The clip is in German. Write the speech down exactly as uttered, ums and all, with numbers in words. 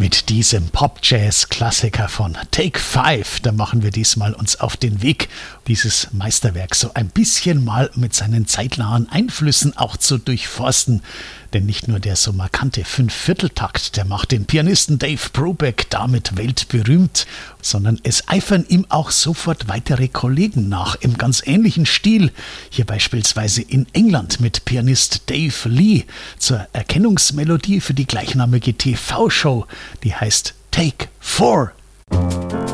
Mit diesem Pop-Jazz-Klassiker von Take Five, da machen wir diesmal uns auf den Weg, dieses Meisterwerk so ein bisschen mal mit seinen zeitnahen Einflüssen auch zu durchforsten. Denn nicht nur der so markante Fünfvierteltakt, der macht den Pianisten Dave Brubeck damit weltberühmt, sondern es eifern ihm auch sofort weitere Kollegen nach im ganz ähnlichen Stil. Hier beispielsweise in England mit Pianist Dave Lee zur Erkennungsmelodie für die gleichnamige T V-Show, die heißt Take Four.